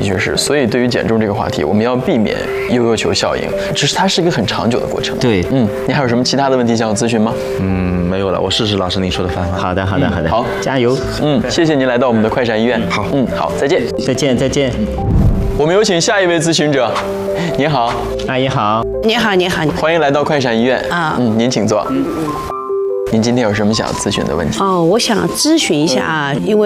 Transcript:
确是。所以对于减重这个话题，我们要避免悠悠球效应，它是一个很长久的过程。 对， 你还有什么其他的问题想要咨询吗？ 没有了，我试试老师您说的方法。 好的， 好， 加油。 谢谢您来到我们的快闪医院。 好， 好，再见。 再见。 我们有请下一位咨询者。您好， 阿姨好。 你好， 欢迎来到快闪医院啊。您请坐。您今天有什么想要咨询的问题？ 我想咨询一下啊，因为